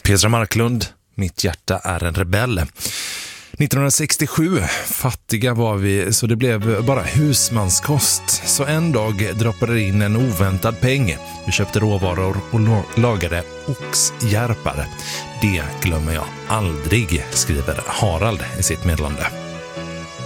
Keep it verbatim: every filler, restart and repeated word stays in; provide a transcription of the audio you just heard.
Petra Marklund, Mitt hjärta är en rebell. nittonhundrasextiosju, fattiga var vi så det blev bara husmanskost. Så en dag droppade det in en oväntad peng. Vi köpte råvaror och lagade oxjärpar. Det glömmer jag aldrig, skriver Harald i sitt meddelande.